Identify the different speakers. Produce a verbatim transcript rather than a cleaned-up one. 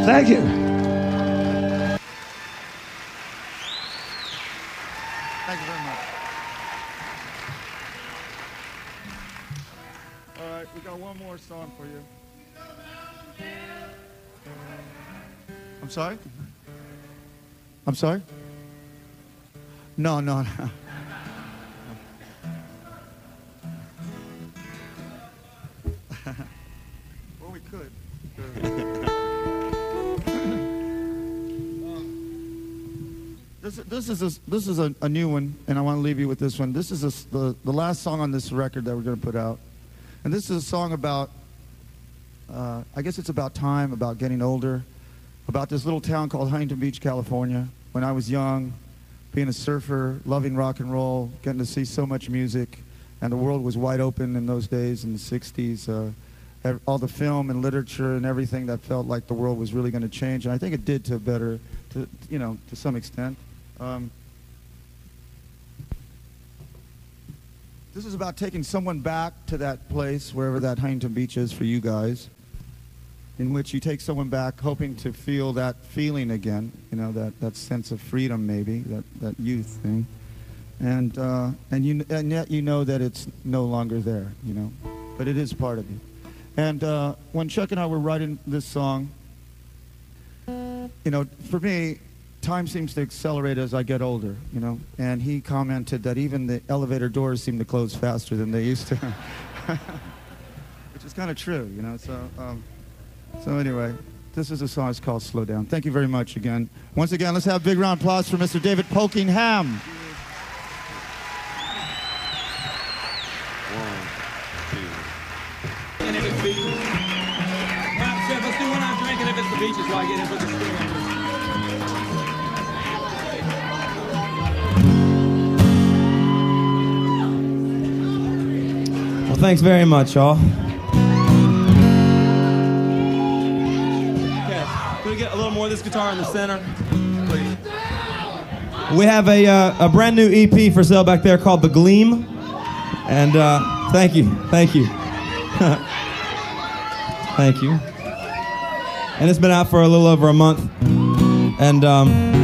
Speaker 1: Thank you.
Speaker 2: Thank you very much. All right, we got one more song for you. I'm sorry? I'm sorry? No, no, no. Well, we could. This, this is a, this is a, a new one, and I want to leave you with this one. This is a, the, the last song on this record that we're going to put out. And this is a song about, uh, I guess it's about time, about getting older, about this little town called Huntington Beach, California. When I was young, being a surfer, loving rock and roll, getting to see so much music, and the world was wide open in those days in the sixties. Uh, all the film and literature and everything that felt like the world was really going to change, and I think it did to better, to you know, to some extent. Um, this is about taking someone back to that place, wherever that Huntington Beach is for you guys, in which you take someone back hoping to feel that feeling again, you know, that, that sense of freedom maybe, that, that youth thing. And, uh, and, you, and yet you know that it's no longer there, you know, but it is part of you. And uh, when Chuck and I were writing this song, you know, for me, time seems to accelerate as I get older, you know, and he commented that even the elevator doors seem to close faster than they used to, which is kind of true, you know, so, um, so anyway, this is a song, it's called Slow Down. Thank you very much again. Once again, let's have a big round of applause for Mister David Polkingham.
Speaker 3: Let's do one on drinking if it's the beaches while I get in for the screen. Well, thanks very much, y'all. Okay, can we get a little more of this guitar in the center, please? We have a, uh, a brand new E P for sale back there called The Gleam. And uh, thank you, thank you. Thank you. And it's been out for a little over a month. And um,